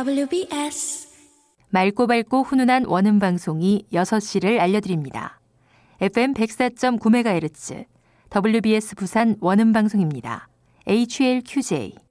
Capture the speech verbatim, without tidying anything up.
더블유비에스 맑고 밝고 훈훈한 원음 방송이 여섯 시를 알려드립니다. 에프엠 백사 점 구 메가헤르츠 더블유비에스 부산 원음 방송입니다. 에이치엘큐제이